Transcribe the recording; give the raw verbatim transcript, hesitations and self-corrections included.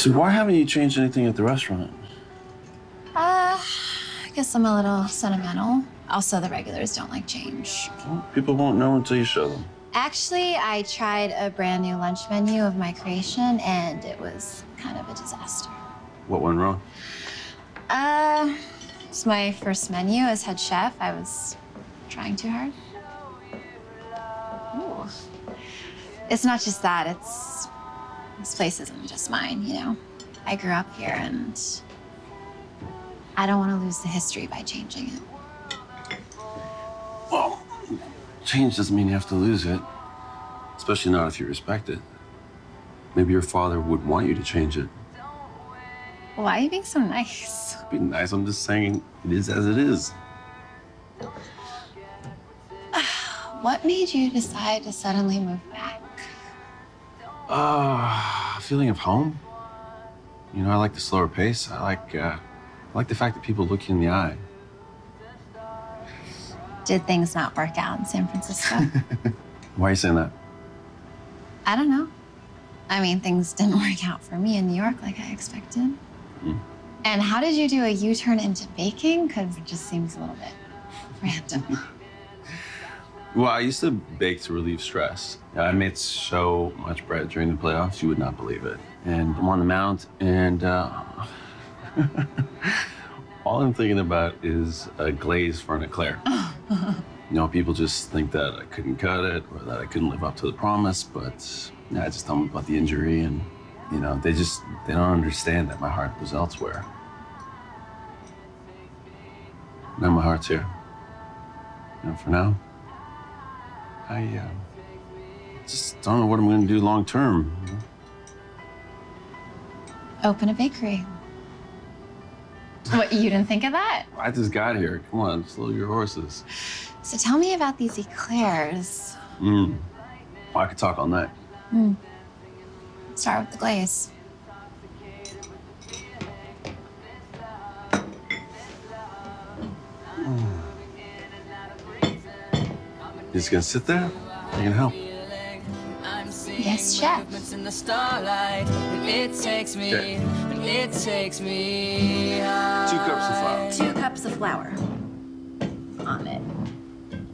So why haven't you changed anything at the restaurant? Uh, I guess I'm a little sentimental. Also, the regulars don't like change. Well, people won't know until you show them. Actually, I tried a brand new lunch menu of my creation, and it was kind of a disaster. What went wrong? Uh, it's my first menu as head chef. I was trying too hard. Ooh. It's not just that, it's... This place isn't just mine, you know? I grew up here, and I don't want to lose the history by changing it. Well, change doesn't mean you have to lose it, especially not if you respect it. Maybe your father would want you to change it. Why are you being so nice? Be nice, I'm just saying it is as it is. What made you decide to suddenly move back? Uh, a feeling of home. You know, I like the slower pace. I like, uh, I like the fact that people look you in the eye. Did things not work out in San Francisco? Why are you saying that? I don't know. I mean, things didn't work out for me in New York like I expected. Mm. And how did you do a U-turn into baking? Because it just seems a little bit random. Well, I used to bake to relieve stress. I made so much bread during the playoffs, you would not believe it. And I'm on the mound, and uh, all I'm thinking about is a glaze for an eclair. You know, people just think that I couldn't cut it or that I couldn't live up to the promise, but yeah, I just tell them about the injury, and you know, they just, they don't understand that my heart was elsewhere. Now my heart's here. You know, for now, I uh, just don't know what I'm gonna do long term. You know? Open a bakery. What, you didn't think of that? I just got here. Come on, slow your horses. So tell me about these eclairs. Mm. Well, I could talk all night. Mm. Start with the glaze. Mm. You just gonna sit there? You gonna help? Yes, chef. It takes me, it takes me. Two cups of flour. Two cups of flour. On it.